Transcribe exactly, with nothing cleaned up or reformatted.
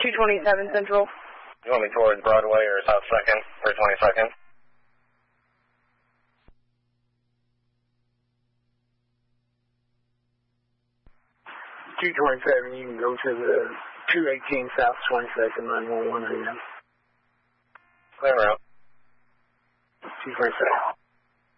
two twenty-seven Central. You want me towards Broadway or South second or twenty-second? two twenty-seven, you can go to the two eighteen South twenty-second, nine one one A M. Clear out. two twenty-seven.